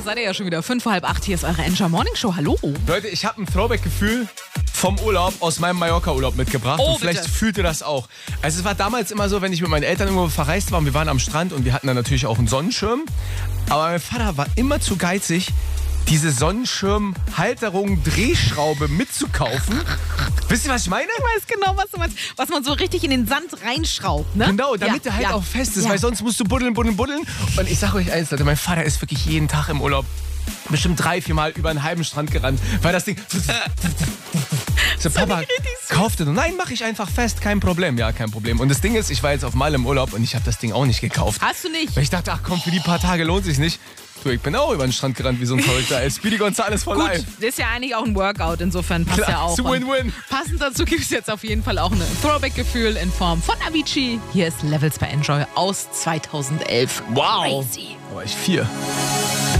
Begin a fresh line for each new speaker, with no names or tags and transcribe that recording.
seid ihr ja schon wieder 7:55. Hier ist eure Enjoy Morning Show. Hallo.
Leute, ich habe ein Throwback-Gefühl vom Urlaub, aus meinem Mallorca-Urlaub mitgebracht.
Oh,
und vielleicht
bitte.
fühlt ihr das auch. Also es war damals immer so, wenn ich mit meinen Eltern irgendwo verreist war und wir waren am Strand und wir hatten dann natürlich auch einen Sonnenschirm. Aber mein Vater war immer zu geizig, diese Sonnenschirmhalterung, Drehschraube mitzukaufen. Wisst ihr, was ich meine?
Ich weiß genau, was du meinst. Was man so richtig in den Sand reinschraubt, ne?
Genau, damit der halt auch fest ist, weil sonst musst du buddeln. Und ich sag euch eins, Leute, mein Vater ist wirklich jeden Tag im Urlaub bestimmt 3-4 Mal über einen halben Strand gerannt, weil das Ding... So, Papa, kauf dir. Nein, mach ich einfach fest, kein Problem. Ja, kein Problem. Und das Ding ist, ich war jetzt auf Mal im Urlaub und ich habe das Ding auch nicht gekauft.
Hast du nicht?
Weil ich dachte, ach komm, für die paar Tage lohnt sich nicht. Du, ich bin auch über den Strand gerannt wie so ein Verrückter. Ey, Speedy Gonzales for life.
Das ist ja eigentlich auch ein Workout, insofern passt
Klar,
ja auch.
zu Win-Win.
Passend dazu gibt es jetzt auf jeden Fall auch ein Throwback-Gefühl in Form von Avicii. Hier ist Levels bei Enjoy aus 2011.
Wow.
Crazy.
Da war ich 4.